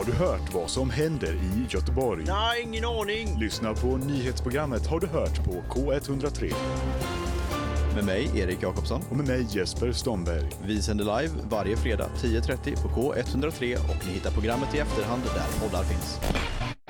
Har du hört vad som händer i Göteborg? Nej, ingen aning. Lyssna på nyhetsprogrammet Har du hört på K103. Med mig, Erik Jakobsson. Och med mig, Jesper Stomberg. Vi sänder live varje fredag 10:30 på K103 och ni hittar programmet i efterhand där poddar finns.